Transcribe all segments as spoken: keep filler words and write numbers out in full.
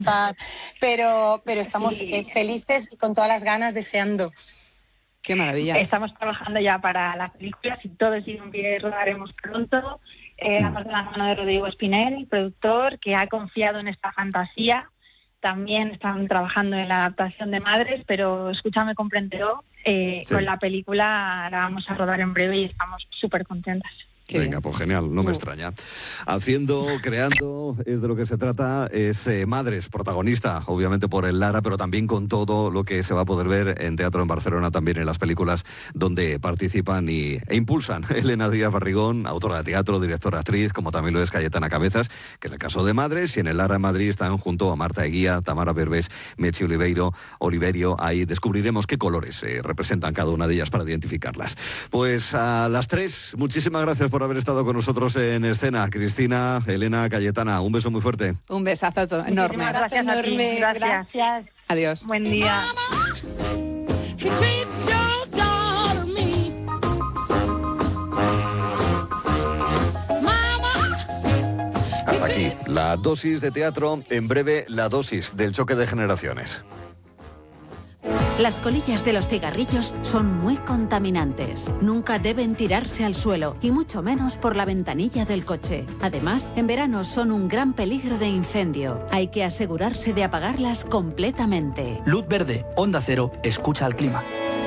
pero, pero estamos sí. felices y con todas las ganas, deseando. ¡Qué maravilla! Estamos trabajando ya para las películas y todo sigue en pie, rodaremos pronto. Eh, mm. Aparte de la mano de Rodrigo Espinel, el productor, que ha confiado en esta fantasía. También están trabajando en la adaptación de Madres, pero Escúchame, compréndelo. Eh, sí. Con la película la vamos a rodar en breve y estamos súper contentas. Venga, pues genial, no me extraña. Haciendo, creando, es de lo que se trata, es eh, Madres, protagonista, obviamente por el Lara, pero también con todo lo que se va a poder ver en teatro en Barcelona, también en las películas donde participan y, e impulsan Elena Díaz Barrigón, autora de teatro, directora, actriz, como también lo es Cayetana Cabezas, que en el caso de Madres y en el Lara en Madrid están junto a Marta Eguía, Tamara Berbés, Mechi Oliveiro, Oliverio. Ahí descubriremos qué colores eh, representan cada una de ellas para identificarlas. Pues a las tres, muchísimas gracias por haber estado con nosotros en escena. Cristina, Elena, Cayetana, un beso muy fuerte. Un besazo enorme. Gracias, enorme. Gracias. Gracias. Adiós. Buen día. Hasta aquí la dosis de teatro. En breve, la dosis del choque de generaciones. Las colillas de los cigarrillos son muy contaminantes. Nunca deben tirarse al suelo, y mucho menos por la ventanilla del coche. Además, en verano son un gran peligro de incendio. Hay que asegurarse de apagarlas completamente. Luz verde, Onda Cero, escucha al clima.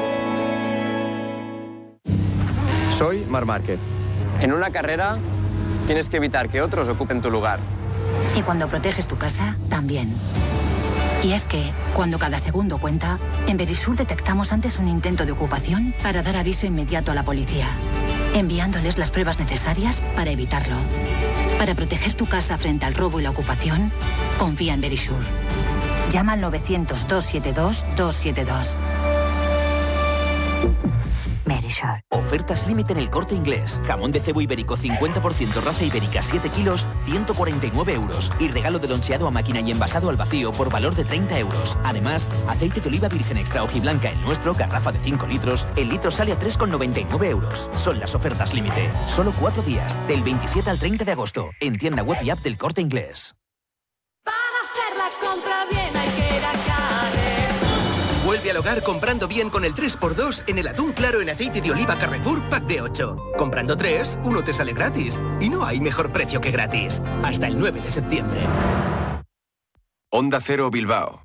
Soy Marc Márquez. En una carrera tienes que evitar que otros ocupen tu lugar. Y cuando proteges tu casa, también. Y es que, cuando cada segundo cuenta, en Verisur detectamos antes un intento de ocupación para dar aviso inmediato a la policía, enviándoles las pruebas necesarias para evitarlo. Para proteger tu casa frente al robo y la ocupación, confía en Verisur. Llama al novecientos, doscientos setenta y dos, doscientos setenta y dos. Verisur. Ofertas límite en El Corte Inglés. Jamón de cebo ibérico cincuenta por ciento raza ibérica siete kilos, ciento cuarenta y nueve euros. Y regalo de loncheado a máquina y envasado al vacío por valor de treinta euros. Además, aceite de oliva virgen extra hojiblanca el nuestro, garrafa de cinco litros. El litro sale a tres con noventa y nueve euros. Son las ofertas límite. Solo cuatro días, del veintisiete al treinta de agosto. En tienda web y app del Corte Inglés. Para hacer la compra bien hay que ir a Vuelve al hogar comprando bien con el tres por dos en el atún claro en aceite de oliva Carrefour Pack de ocho. Comprando tres, uno te sale gratis. Y no hay mejor precio que gratis. Hasta el nueve de septiembre. Onda Cero Bilbao.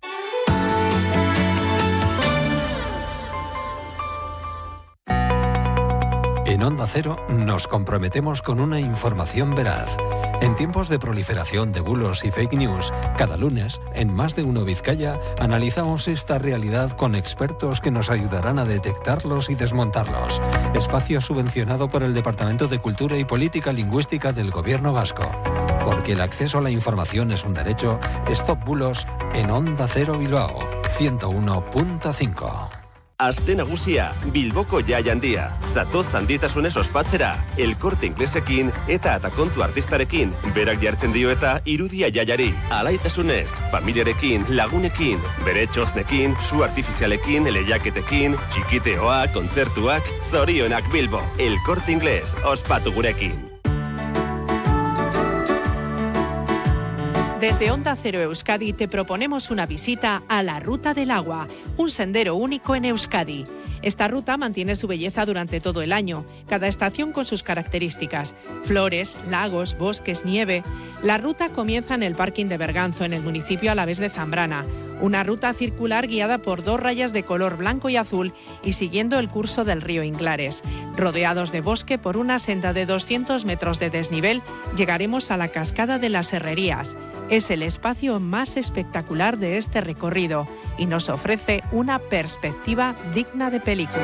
En Onda Cero nos comprometemos con una información veraz. En tiempos de proliferación de bulos y fake news, cada lunes, en Más de Uno Vizcaya, analizamos esta realidad con expertos que nos ayudarán a detectarlos y desmontarlos. Espacio subvencionado por el Departamento de Cultura y Política Lingüística del Gobierno Vasco. Porque el acceso a la información es un derecho, Stop Bulos en Onda Cero Bilbao, ciento uno punto cinco. Aste nagusia, Bilboko jai handia. Zatoz handitasunez ospatzera, El Corte Inglesekin eta atakontu artistarekin, berak jartzen dio eta irudia jaiari. Alaitasunez, familiarekin, lagunekin, bere txosnekin, su artifizialekin, lehiaketekin, txikiteoak, kontzertuak, zorionak Bilbo. El Corte Inglés, ospatu gurekin. Desde Onda Cero Euskadi te proponemos una visita a la Ruta del Agua, un sendero único en Euskadi. Esta ruta mantiene su belleza durante todo el año, cada estación con sus características: flores, lagos, bosques, nieve. La ruta comienza en el parking de Berganzo, en el municipio alavés de Zambrana. Una ruta circular guiada por dos rayas de color blanco y azul y siguiendo el curso del río Inglares. Rodeados de bosque por una senda de doscientos metros de desnivel, llegaremos a la Cascada de las Herrerías. Es el espacio más espectacular de este recorrido y nos ofrece una perspectiva digna de película.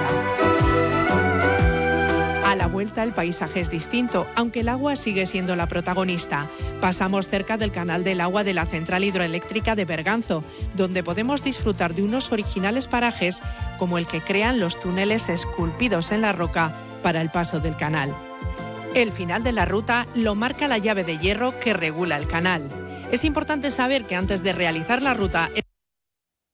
A la vuelta el paisaje es distinto, aunque el agua sigue siendo la protagonista. Pasamos cerca del canal del agua de la central hidroeléctrica de Berganzo, donde podemos disfrutar de unos originales parajes como el que crean los túneles esculpidos en la roca para el paso del canal. El final de la ruta lo marca la llave de hierro que regula el canal. Es importante saber que antes de realizar la ruta